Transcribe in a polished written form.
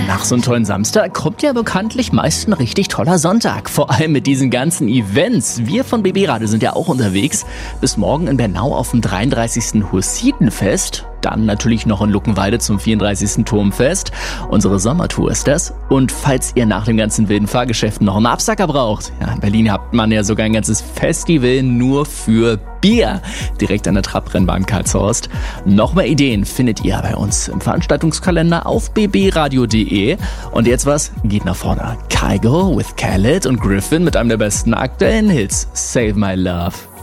nach so einem tollen Samstag kommt ja bekanntlich meist ein richtig toller Sonntag. Vor allem mit diesen ganzen Events. Wir von BB Radio sind ja auch unterwegs. Bis morgen in Bernau auf dem 33. Hussitenfest. Dann natürlich noch in Luckenwalde zum 34. Turmfest. Unsere Sommertour ist das. Und falls ihr nach dem ganzen wilden Fahrgeschäft noch einen Absacker braucht, ja, in Berlin hat man ja sogar ein ganzes Festival nur für Bier. Direkt an der Trabrennbahn Karlshorst. Noch mehr Ideen findet ihr bei uns im Veranstaltungskalender auf bbradio.de. Und jetzt was? Geht nach vorne. Kygo with Khaled und Griffin mit einem der besten aktuellen Hits. Save My Love.